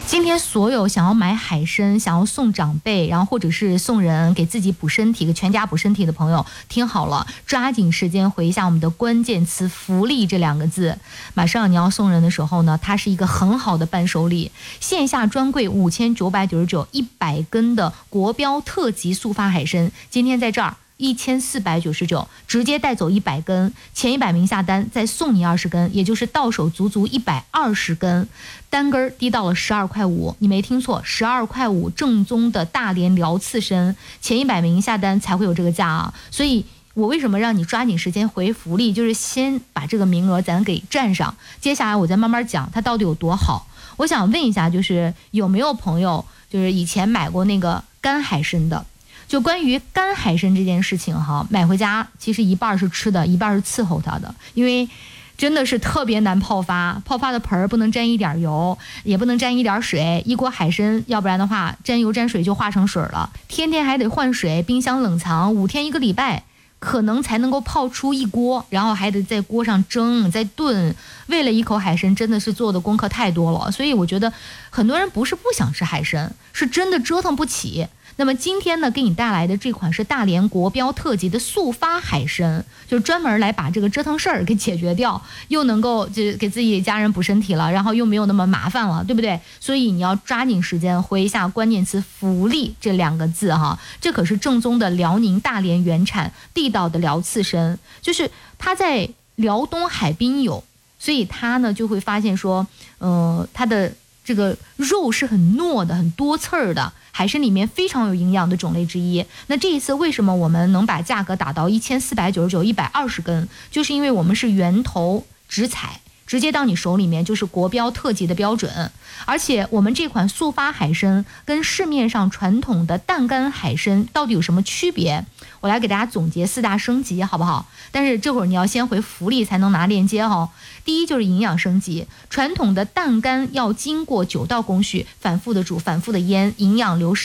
今天所有想要买海参、想要送长辈，然后或者是送人给自己补身体、给全家补身体的朋友，听好了，抓紧时间回一下我们的关键词福利这2个字。马上你要送人的时候呢，它是一个很好的伴手礼，线下专柜5999，100根的国标特级速发海参，今天在这儿1499，直接带走100根，前100名下单再送你20根，也就是到手足足120根，单根低到了12块5，你没听错，12块5，正宗的大连辽刺参，前100名下单才会有这个价啊！所以我为什么让你抓紧时间回福利，就是先把这个名额咱给占上，接下来我再慢慢讲它到底有多好。我想问一下，就是有没有朋友就是以前买过那个干海参的？就关于干海参这件事情哈，买回家其实一半是吃的，一半是伺候它的，因为真的是特别难泡发，泡发的盆儿不能沾一点油，也不能沾一点水，一锅海参，要不然的话沾油沾水就化成水了，天天还得换水，冰箱冷藏5天1个礼拜，可能才能够泡出一锅，然后还得在锅上蒸再炖，为了一口海参真的是做的功课太多了，所以我觉得很多人不是不想吃海参，是真的折腾不起。那么今天呢，给你带来的这款是大连国标特级的速发海参，就专门来把这个折腾事儿给解决掉，又能够就给自己家人补身体了，然后又没有那么麻烦了，对不对？所以你要抓紧时间回一下关键词福利这2个字哈，这可是正宗的辽宁大连原产地道的辽刺参，就是它在辽东海滨有，所以它呢就会发现说，它的这个肉是很糯的，很多刺儿的。海参里面非常有营养的种类之一。那这一次为什么我们能把价格打到1499，120根，就是因为我们是源头直采，直接到你手里面就是国标特级的标准。而且我们这款速发海参跟市面上传统的淡干海参到底有什么区别，我来给大家总结4大升级好不好？但是这会儿你要先回福利才能拿链接哦。第一就是营养升级，传统的淡干要经过9道工序，反复的煮反复的腌，营养流失